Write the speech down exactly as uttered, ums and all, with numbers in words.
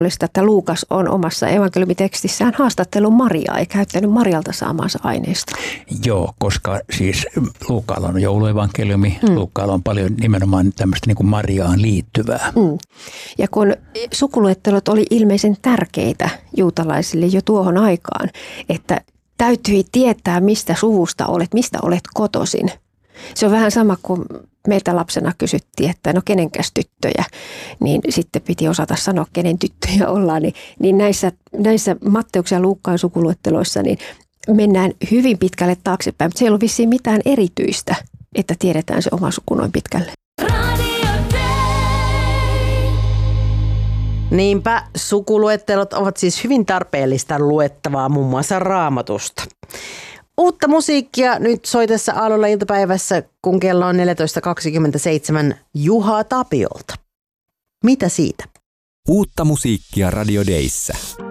että Luukas on omassa evankeliumitekstissään haastattelun Mariaa ja käyttänyt Marialta saamaansa aineistoa. Joo, koska siis Luukaalla on jouluevankeliumi, mm. Luukaalla on paljon nimenomaan tämmöistä niin kuin Mariaan liittyvää. Mm. Ja kun sukuluettelot oli ilmeisen tärkeitä juutalaisille jo tuohon aikaan, että täytyi tietää, mistä suvusta olet, mistä olet kotoisin. Se on vähän sama kuin meiltä lapsena kysyttiin, että no kenenkäs tyttöjä, niin sitten piti osata sanoa, kenen tyttöjä ollaan. Niin, niin näissä, näissä Matteuksen ja Luukkaan sukuluetteloissa niin mennään hyvin pitkälle taaksepäin, mutta siellä ei ole vissiin mitään erityistä, että tiedetään se oma suku noin pitkälle. Niinpä sukuluettelot ovat siis hyvin tarpeellista luettavaa muun muassa Raamatusta. Uutta musiikkia nyt soitessa Aallolla iltapäivässä, kun kello on neljätoista kaksikymmentäseitsemän Juha Tapiolta. Mitä siitä? Uutta musiikkia Radio Dayssä.